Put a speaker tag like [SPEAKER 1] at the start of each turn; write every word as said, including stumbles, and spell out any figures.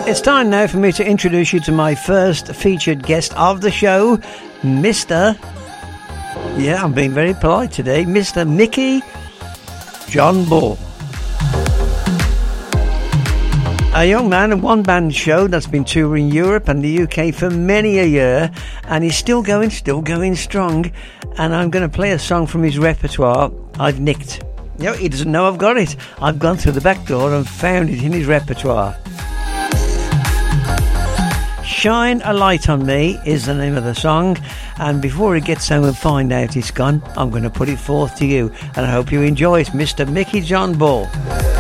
[SPEAKER 1] It's time now for me to introduce you to my first featured guest of the show, Mister Yeah, I'm being very polite today, Mister Mickey John Ball. A young man, a one-man show that's been touring Europe and the U K for many a year, and he's still going, still going strong. And I'm going to play a song from his repertoire I've nicked. You know, he doesn't know I've got it. I've gone through the back door and found it in his repertoire. Shine a Light on Me is the name of the song, and before he gets home and find out it's gone, I'm going to put it forth to you, and I hope you enjoy it, Mister Mickey John Ball.